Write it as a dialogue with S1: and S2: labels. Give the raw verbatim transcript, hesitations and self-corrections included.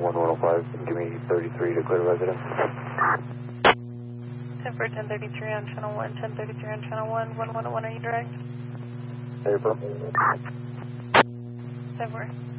S1: one one oh five, give me thirty-three to clear residence.
S2: ten for ten thirty-three on channel one, ten thirty-three on channel one, one one oh one, are you direct?
S1: Paper.
S2: ten four.